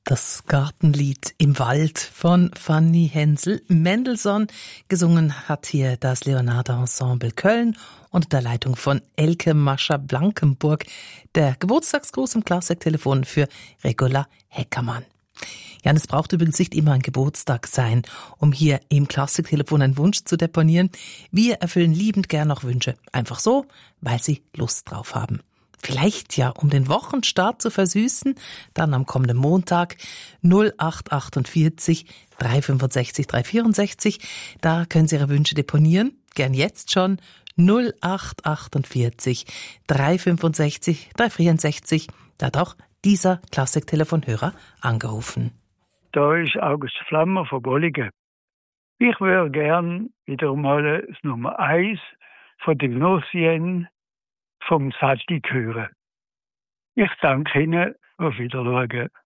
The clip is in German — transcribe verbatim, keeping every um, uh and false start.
Das Gartenlied im Wald von Fanny Hensel Mendelssohn. Gesungen hat hier das Leonharder Ensemble Köln unter der Leitung von Elke Mascher-Blankenburg. Der Geburtstagsgruß im Klassiktelefon für Regula Heckermann. Ja, und es braucht übrigens nicht immer ein Geburtstag sein, um hier im Klassiktelefon einen Wunsch zu deponieren. Wir erfüllen liebend gern noch Wünsche. Einfach so, weil Sie Lust drauf haben. Vielleicht ja, um den Wochenstart zu versüßen, dann am kommenden Montag null acht achtundvierzig dreihundertfünfundsechzig dreihundertvierundsechzig. Da können Sie Ihre Wünsche deponieren. Gern jetzt schon null acht achtundvierzig dreihundertfünfundsechzig dreihundertvierundsechzig. Da hat auch dieser Klassik-Telefonhörer angerufen. Da ist August Flammer von Bolligen. Ich würde gern wieder mal das Nummer eins von dem Nosien vom Sattig hören. Ich danke Ihnen, auf Wiedersehen.